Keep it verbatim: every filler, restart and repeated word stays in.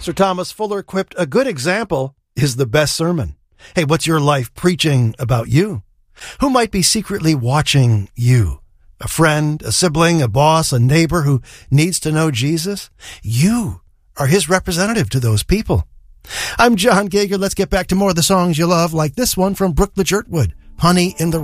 Sir Thomas Fuller quipped, a good example is the best sermon. Hey, what's your life preaching about you? Who might be secretly watching you? A friend, a sibling, a boss, a neighbor who needs to know Jesus? You are his representative to those people. I'm John Gager. Let's get back to more of the songs you love, like this one from Brooke LeJertwood, Honey in the